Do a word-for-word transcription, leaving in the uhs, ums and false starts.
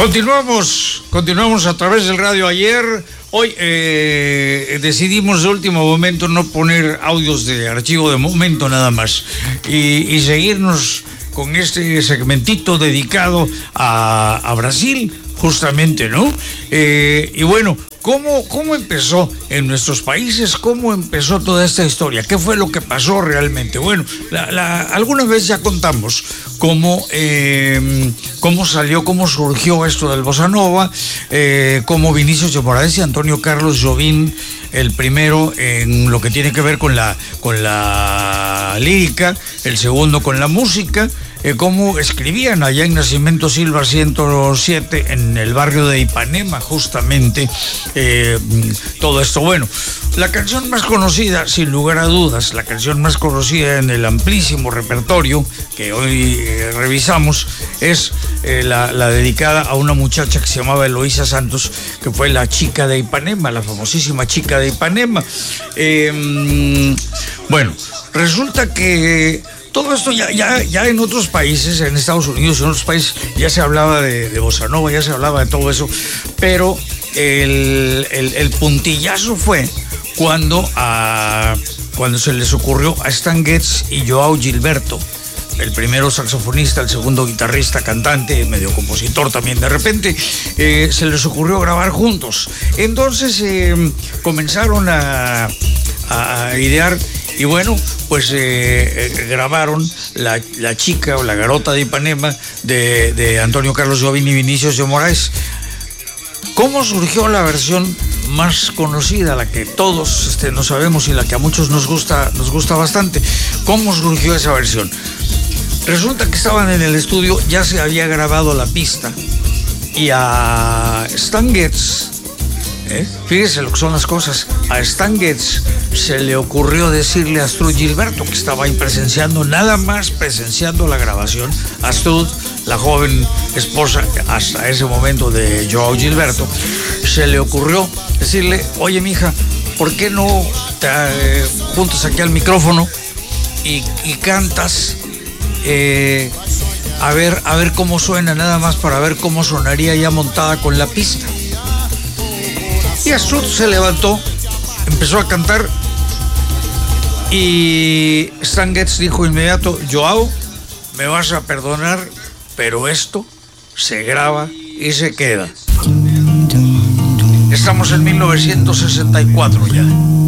Continuamos, continuamos a través del radio ayer. Hoy eh, decidimos de último momento no poner audios de archivo de momento nada más y, y seguirnos con este segmentito dedicado a, a Brasil, justamente, ¿no? Eh, y bueno, ¿cómo, ¿cómo empezó en nuestros países? ¿Cómo empezó toda esta historia? ¿Qué fue lo que pasó realmente? Bueno, la, la, alguna vez ya contamos cómo, eh, cómo salió, cómo surgió esto del Bossa Nova, eh, cómo Vinicius de Moraes y Antonio Carlos Jobim, el primero en lo que tiene que ver con la, con la lírica, el segundo con la música, eh, cómo escribían allá en Nacimiento Silva ciento siete, en el barrio de Ipanema, justamente, eh, todo esto. Bueno, la canción más conocida, sin lugar a dudas, la canción más conocida en el amplísimo repertorio que hoy eh, revisamos, es eh, la, la dedicada a una muchacha que se llamaba Eloísa Santos, que fue la chica de Ipanema, la famosísima chica de Ipanema. Eh, bueno, resulta que todo esto ya, ya, ya en otros países, en Estados Unidos y en otros países, ya se hablaba de, de Bossa Nova, ya se hablaba de todo eso, pero el, el, el puntillazo fue cuando, a, cuando se les ocurrió a Stan Getz y Joao Gilberto, el primero saxofonista, el segundo guitarrista, cantante, medio compositor también de repente, eh, se les ocurrió grabar juntos. Entonces eh, comenzaron a, a idear. Y bueno, pues eh, eh, grabaron la, la chica o la garota de Ipanema de, de Antonio Carlos Jobim y Vinicius de Moraes. ¿Cómo surgió la versión más conocida, la que todos este, no sabemos y la que a muchos nos gusta, nos gusta bastante? ¿Cómo surgió esa versión? Resulta que estaban en el estudio, ya se había grabado la pista y a Stan Getz, ¿Eh? fíjese lo que son las cosas, a Stan Getz se le ocurrió decirle a Astrud Gilberto, que estaba ahí presenciando, nada más presenciando la grabación, Astrud, la joven esposa hasta ese momento de Joao Gilberto, se le ocurrió decirle: oye, mija, ¿por qué no te eh, juntas aquí al micrófono y, y cantas eh, a ver, a ver cómo suena, nada más para ver cómo sonaría ya montada con la pista? Y Astrud se levantó, empezó a cantar y Stan Getz dijo inmediato: Joao, me vas a perdonar, pero esto se graba y se queda. Estamos en mil novecientos sesenta y cuatro ya.